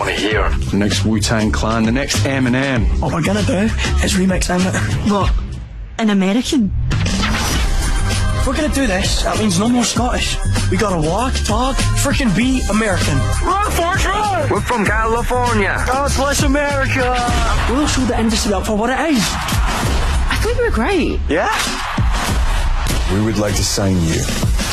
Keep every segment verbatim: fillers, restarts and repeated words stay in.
want to hear? The next Wu-Tang Clan, the next Eminem. What we're gonna do is remix Eminem. What? An American? If we're gonna do this, that means no more Scottish. We gotta walk, talk, freaking be American. Run for sure! We're from California. God bless America! We'll show the industry up for what it is. I thought you were great. Yeah? We would like to sign you.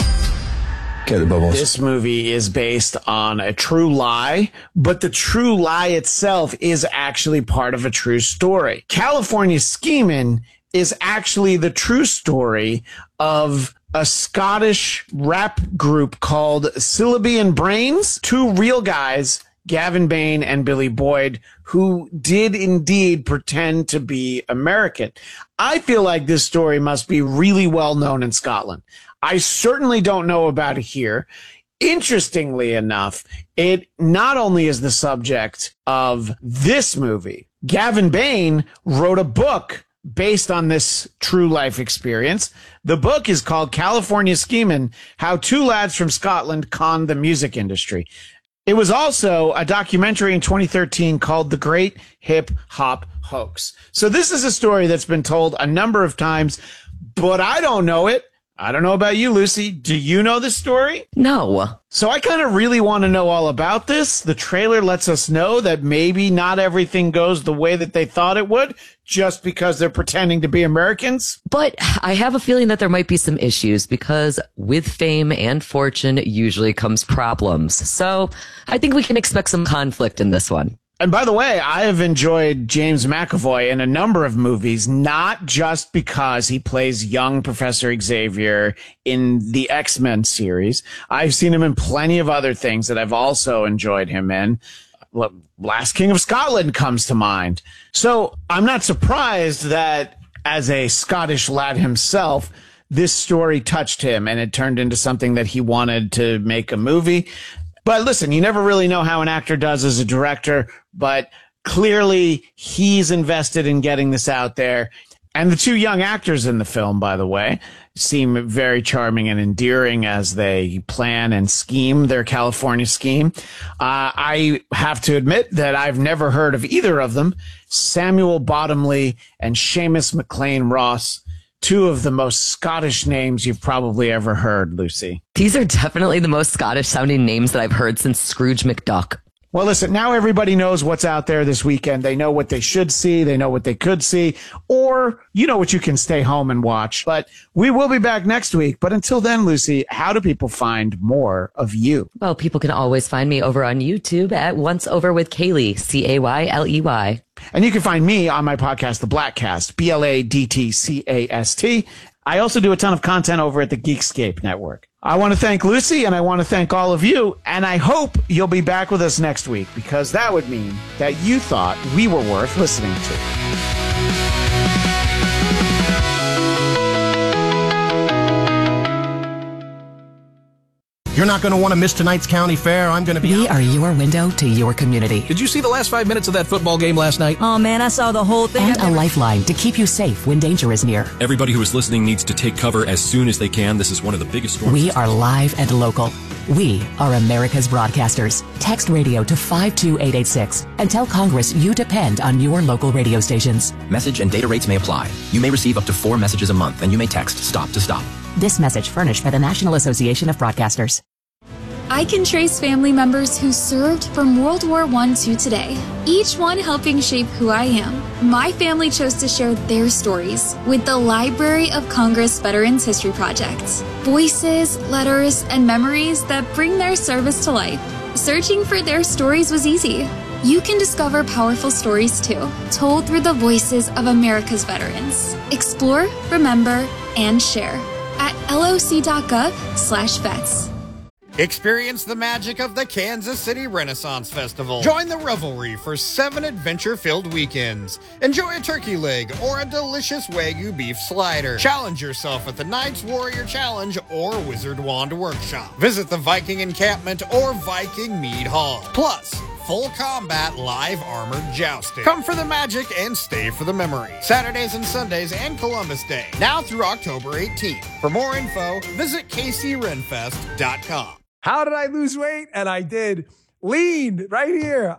Get the bubbles. This movie is based on a true lie, but the true lie itself is actually part of a true story. California Schemin' is actually the true story of a Scottish rap group called Syllabi and Brains. Two real guys, Gavin Bain and Billy Boyd, who did indeed pretend to be American. I feel like this story must be really well known in Scotland. I certainly don't know about it here. Interestingly enough, it not only is the subject of this movie, Gavin Bain wrote a book based on this true life experience. The book is called California Schemin', How Two Lads from Scotland Conned the Music Industry. It was also a documentary in twenty thirteen called The Great Hip Hop Hoax. So this is a story that's been told a number of times, but I don't know it. I don't know about you, Lucy. Do you know this story? No. So I kind of really want to know all about this. The trailer lets us know that maybe not everything goes the way that they thought it would just because they're pretending to be Americans. But I have a feeling that there might be some issues because with fame and fortune usually comes problems. So I think we can expect some conflict in this one. And by the way, I have enjoyed James McAvoy in a number of movies, not just because he plays young Professor Xavier in the X-Men series. I've seen him in plenty of other things that I've also enjoyed him in. Last King of Scotland comes to mind. So I'm not surprised that as a Scottish lad himself, this story touched him and it turned into something that he wanted to make a movie. But listen, you never really know how an actor does as a director, but clearly he's invested in getting this out there. And the two young actors in the film, by the way, seem very charming and endearing as they plan and scheme their California scheme. Uh, I have to admit that I've never heard of either of them. Samuel Bottomley and Seamus McLean Ross. Two of the most Scottish names you've probably ever heard, Lucy. These are definitely the most Scottish sounding names that I've heard since Scrooge McDuck. Well, listen, now everybody knows what's out there this weekend. They know what they should see. They know what they could see. Or you know what you can stay home and watch. But we will be back next week. But until then, Lucy, how do people find more of you? Well, people can always find me over on YouTube at Once Over with Kaylee, C A Y L E Y. And you can find me on my podcast, The Blackcast, B L A D T C A S T. I also do a ton of content over at the Geekscape Network. I want to thank Lucy, and I want to thank all of you, and I hope you'll be back with us next week, because that would mean that you thought we were worth listening to. You're not going to want to miss tonight's county fair. I'm going to be... We are your window to your community. Did you see the last five minutes of that football game last night? Oh, man, I saw the whole thing. And a lifeline to keep you safe when danger is near. Everybody who is listening needs to take cover as soon as they can. This is one of the biggest storms. We are live and local. We are America's broadcasters. Text radio to five two eight eight six and tell Congress you depend on your local radio stations. Message and data rates may apply. You may receive up to four messages a month, and you may text STOP to STOP. This message furnished by the National Association of Broadcasters. I can trace family members who served from World War One to today, each one helping shape who I am. My family chose to share their stories with the Library of Congress Veterans History Project. Voices, letters, and memories that bring their service to life. Searching for their stories was easy. You can discover powerful stories too, told through the voices of America's veterans. Explore, remember, and share at loc.gov slash vets. Experience the magic of the Kansas City Renaissance Festival. Join the revelry for seven adventure-filled weekends. Enjoy a turkey leg or a delicious Wagyu beef slider. Challenge yourself at the Knights Warrior Challenge or Wizard Wand Workshop. Visit the Viking Encampment or Viking Mead Hall. Plus, full combat live armored jousting. Come for the magic and stay for the memory. Saturdays and Sundays and Columbus Day. Now through October eighteenth. For more info, visit k c renfest dot com. How did I lose weight? And I did. Lean right here.